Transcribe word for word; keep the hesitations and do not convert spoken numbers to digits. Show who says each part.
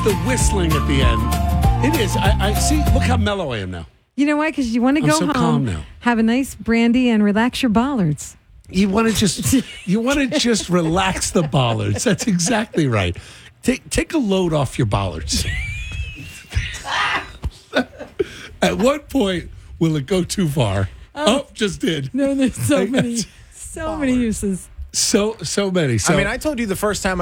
Speaker 1: the whistling at the end. It is. I, I see. Look how mellow I am now.
Speaker 2: You know why? Because you want to
Speaker 1: I'm
Speaker 2: go
Speaker 1: so
Speaker 2: home,
Speaker 1: calm now.
Speaker 2: have a nice brandy, and relax your bollards.
Speaker 1: You want to just you want to just relax the bollards. That's exactly right. Take take a load off your bollards. At what point will it go too far? Oh, just did.
Speaker 2: No, there's so
Speaker 1: I-
Speaker 2: many, so many uses.
Speaker 1: So so many. So
Speaker 3: I mean, I told you the first time